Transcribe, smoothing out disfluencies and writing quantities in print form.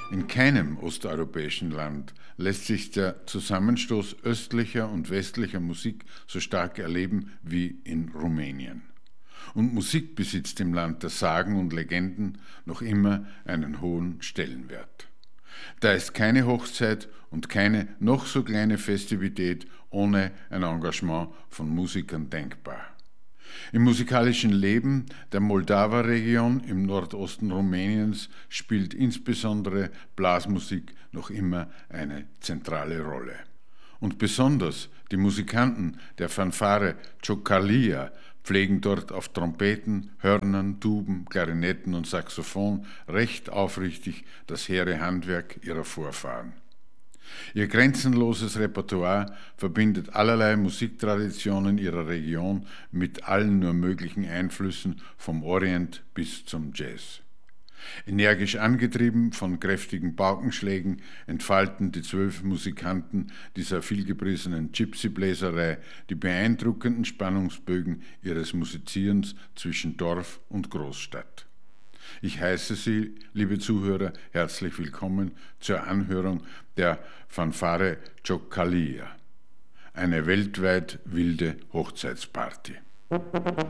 In keinem osteuropäischen Land lässt sich der Zusammenstoß östlicher und westlicher Musik so stark erleben wie in Rumänien. Und Musik besitzt im Land der Sagen und Legenden noch immer einen hohen Stellenwert. Da ist keine Hochzeit und keine noch so kleine Festivität ohne ein Engagement von Musikern denkbar. Im musikalischen Leben der Moldava-Region im Nordosten Rumäniens spielt insbesondere Blasmusik noch immer eine zentrale Rolle. Und besonders die Musikanten der Fanfare Ciocărlia pflegen dort auf Trompeten, Hörnern, Tuben, Klarinetten und Saxophon recht aufrichtig das hehre Handwerk ihrer Vorfahren. Ihr grenzenloses Repertoire verbindet allerlei Musiktraditionen ihrer Region mit allen nur möglichen Einflüssen vom Orient bis zum Jazz. Energisch angetrieben von kräftigen Paukenschlägen entfalten die 12 Musikanten dieser vielgepriesenen Gypsy-Bläserei die beeindruckenden Spannungsbögen ihres Musizierens zwischen Dorf und Großstadt. Ich heiße Sie, liebe Zuhörer, herzlich willkommen zur Anhörung der Fanfare Ciocărlia, eine weltweit wilde Hochzeitsparty.